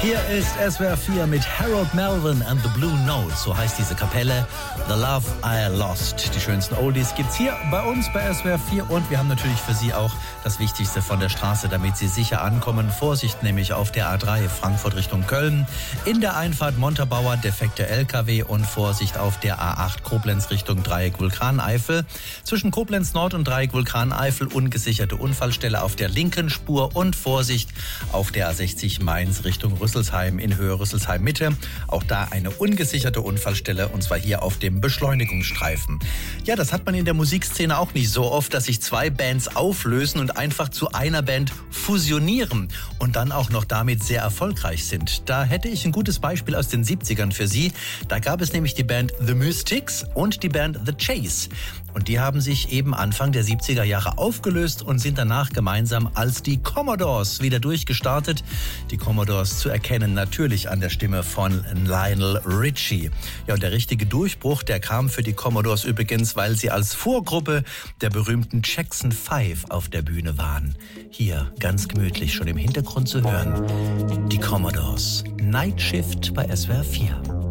Hier ist SWR 4 mit Harold Melvin and the Blue Notes, so heißt diese Kapelle. The Love I Lost. Die schönsten Oldies gibt's hier bei uns bei SWR 4 und wir haben natürlich für Sie auch das Wichtigste von der Straße, damit Sie sicher ankommen. Vorsicht nämlich auf der A3 Frankfurt Richtung Köln, in der Einfahrt Montabaur defekte LKW und Vorsicht auf der A8 Koblenz Richtung Dreieck Vulkaneifel. Zwischen Koblenz Nord und Dreieck Vulkaneifel ungesicherte Unfallstelle auf der linken Spur und Vorsicht auf der A60 Mainz Richtung Rüsselsheim in Höhe Rüsselsheim Mitte. Auch da eine ungesicherte Unfallstelle und zwar hier auf dem Beschleunigungsstreifen. Ja, das hat man in der Musikszene auch nicht so oft, dass sich zwei Bands auflösen und einfach zu einer Band fusionieren und dann auch noch damit sehr erfolgreich sind. Da hätte ich ein gutes Beispiel aus den 70ern für Sie. Da gab es nämlich die Band The Mystics und die Band The Chase. Und die haben sich eben Anfang der 70er Jahre aufgelöst und sind danach gemeinsam als die Commodores wieder durchgestartet. Die Commodores zu erkennen natürlich an der Stimme von Lionel Richie. Ja, und der richtige Durchbruch, der kam für die Commodores übrigens, weil sie als Vorgruppe der berühmten Jackson 5 auf der Bühne waren. Hier ganz gemütlich schon im Hintergrund zu hören. Die Commodores. Night Shift bei SWR 4.